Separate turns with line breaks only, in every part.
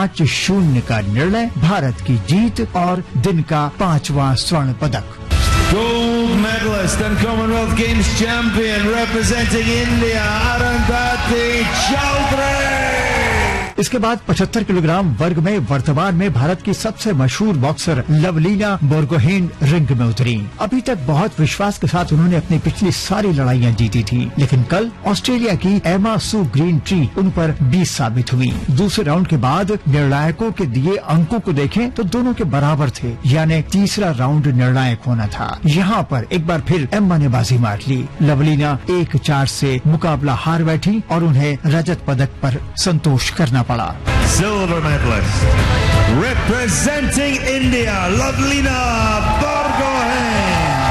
5-0 का निर्णय, भारत की जीत और दिन का 5वां स्वर्ण पदक।
Gold medalist and Commonwealth Games champion representing India, Arundhati Chaudhary.
इसके बाद 75 किलोग्राम वर्ग में वर्तमान में भारत की सबसे मशहूर बॉक्सर लवलीना बोरगोहेन रिंग में उतरी। अभी तक बहुत विश्वास के साथ उन्होंने अपनी पिछली सारी लड़ाइयां जीती थी, लेकिन कल ऑस्ट्रेलिया की एमा सू ग्रीन ट्री उन पर 20 साबित हुई। दूसरे राउंड के बाद निर्णायकों के दिए अंकों को देखें तो दोनों के बराबर थे, यानी तीसरा राउंड निर्णायक होना था। यहाँ पर एक बार फिर एम्मा ने बाजी मार ली। लवलीना 1-4 से मुकाबला हार बैठी और उन्हें रजत पदक पर संतोष करना पड़ा।
Silver medalist representing India, Lovelina Borgohain.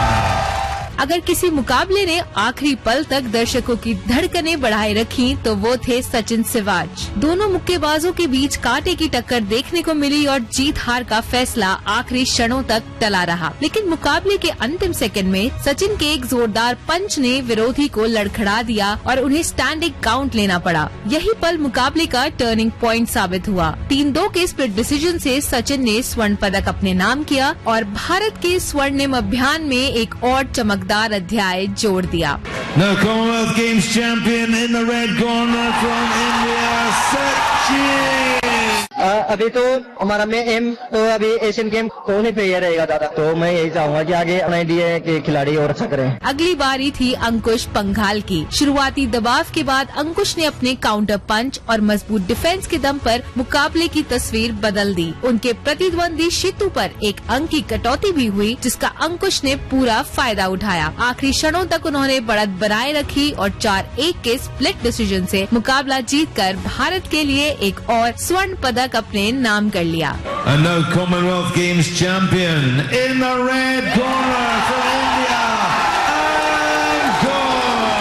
अगर किसी मुकाबले ने आखिरी पल तक दर्शकों की धड़कनें बढ़ाए रखी तो वो थे सचिन सिवाच। दोनों मुक्केबाजों के बीच कांटे की टक्कर देखने को मिली और जीत हार का फैसला आखिरी क्षणों तक टला रहा। लेकिन मुकाबले के अंतिम सेकंड में सचिन के एक जोरदार पंच ने विरोधी को लड़खड़ा दिया और उन्हें स्टैंडिंग काउंट लेना पड़ा। यही पल मुकाबले का टर्निंग पॉइंट साबित हुआ। 3-2 के स्प्लिट डिसीजन से सचिन ने स्वर्ण पदक अपने नाम किया और भारत के स्वर्णिम अभियान में एक और चमकदार अध्याय जोड़ दिया।
Now Commonwealth Games champion in the red corner from India, Sachin.
अभी तो हमारा में एम तो अभी एशियन गेम होने पे ही रहेगा दादा, तो मैं यही चाहूंगा कि आगे इंडिया के खिलाड़ी और अच्छा करें।
अगली बारी थी अंकुश पंघाल की। शुरुआती दबाव के बाद अंकुश ने अपने काउंटर पंच और मजबूत डिफेंस के दम पर मुकाबले की तस्वीर बदल दी। उनके प्रतिद्वंदी शितु पर एक अंक की कटौती भी हुई, जिसका अंकुश ने पूरा फायदा उठाया। आखिरी क्षणों तक उन्होंने बढ़त बनाए रखी और 4-1 के स्प्लिट डिसीजन से मुकाबला जीतकर भारत के लिए एक और स्वर्ण पदक अपने नाम कर लिया।
And now Commonwealth Games champion in the red corner from India, Angkor.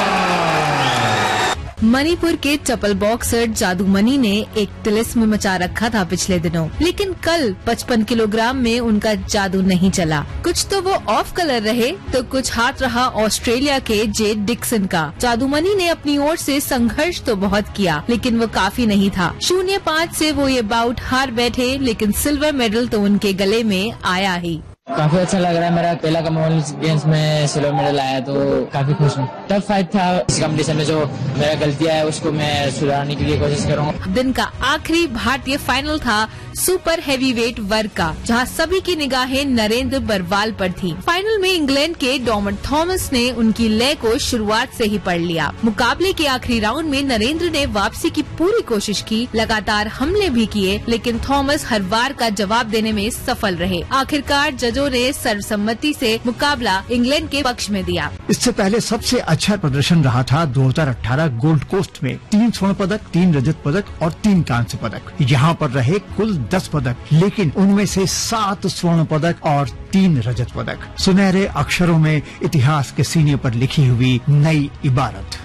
Manipur के चपल बॉक्सर जादूमणि ने एक तिलिस्म मचा रखा था पिछले दिनों, लेकिन कल 55 किलोग्राम में उनका जादू नहीं चला। कुछ तो वो ऑफ कलर रहे तो कुछ हाथ रहा ऑस्ट्रेलिया के जे डिक्सन का। जादूमणि ने अपनी ओर से संघर्ष तो बहुत किया, लेकिन वो काफी नहीं था। 0-5 से वो ये बाउट हार बैठे, लेकिन सिल्वर मेडल तो उनके गले में आया ही।
काफी अच्छा लग रहा है। मेरा पहला कॉमनवेल्थ गेम्स में सिल्वर मेडल आया तो काफी खुश हूँ। टफ फाइट था। इस कंपटीशन में जो मेरा गलतियां है उसको मैं सुधारने के लिए कोशिश करूँगा।
दिन का आखिरी भारतीय फाइनल था सुपर हैवीवेट वर्ग का, जहां सभी की निगाहें नरेंद्र बरवाल पर थी। फाइनल में इंग्लैंड के डॉमन थॉमस ने उनकी लय को शुरुआत से ही पढ़ लिया। मुकाबले के आखिरी राउंड में नरेंद्र ने वापसी की पूरी कोशिश की, लगातार हमले भी किए, लेकिन थॉमस हर वार का जवाब देने में सफल रहे। आखिरकार जजों ने सर्वसम्मति से मुकाबला इंग्लैंड के पक्ष में दिया।
इससे पहले सबसे अच्छा प्रदर्शन रहा था 2018 गोल्ड कोस्ट में। 3 स्वर्ण पदक, 3 रजत पदक और 3 कांस्य पदक। यहाँ पर रहे कुल 10 पदक, लेकिन उनमें से 7 स्वर्ण पदक और 3 रजत पदक। सुनहरे अक्षरों में इतिहास के सीने पर लिखी हुई नई इबारत।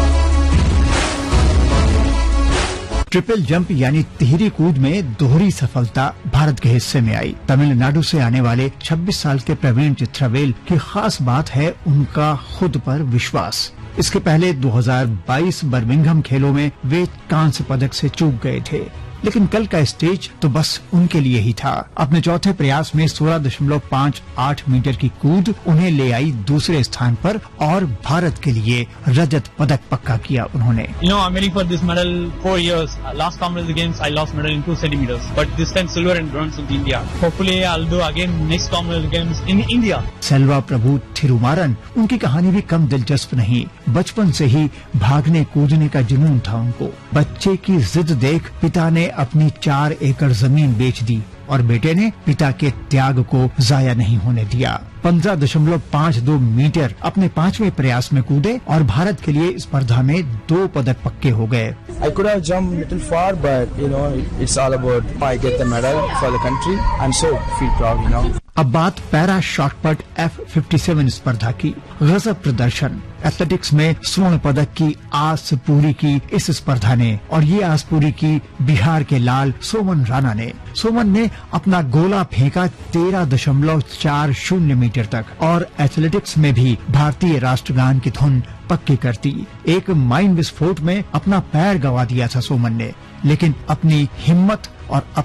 ट्रिपल जंप यानी तिहरी कूद में दोहरी सफलता भारत के हिस्से में आई। तमिलनाडु से आने वाले 26 साल के प्रवीण चित्रावेल की खास बात है उनका खुद पर विश्वास। इसके पहले 2022 बर्मिंघम खेलों में वे कांस्य पदक से चूक गए थे, लेकिन कल का स्टेज तो बस उनके लिए ही था। अपने चौथे प्रयास में 16.58 मीटर की कूद उन्हें ले आई दूसरे स्थान पर और भारत के लिए रजत पदक पक्का किया उन्होंने।
I'm aiming for this medal 4 years. Last Commonwealth Games I lost medal in 2 centimeters, but this time silver and bronze with India. Hopefully I'll do again next Commonwealth Games in India.
Selva प्रभु थिरुमारन, उनकी कहानी भी कम दिलचस्प नहीं। बचपन से ही भागने कूदने का जुनून था उनको। बच्चे की जिद देख पिता ने अपनी 4 एकड़ जमीन बेच दी और बेटे ने पिता के त्याग को जाया नहीं होने दिया। 15.52 मीटर अपने 5वें प्रयास में कूदे और भारत के लिए स्पर्धा में 2 पदक पक्के हो गए।
I could have jumped little far, but it's all about I get the medal for the country. I'm so feel proud,
अब बात पैरा शॉटपट F57 स्पर्धा की। गजब प्रदर्शन। एथलेटिक्स में स्वर्ण पदक की आस पूरी की इस स्पर्धा ने, और ये आस पूरी की बिहार के लाल सोमन राणा ने। सोमन ने अपना गोला फेंका 13.40 मीटर तक और एथलेटिक्स में भी भारतीय राष्ट्रगान की धुन पक्की करती। एक माइन विस्फोट में अपना पैर गंवा दिया था सोमन ने, लेकिन अपनी हिम्मत और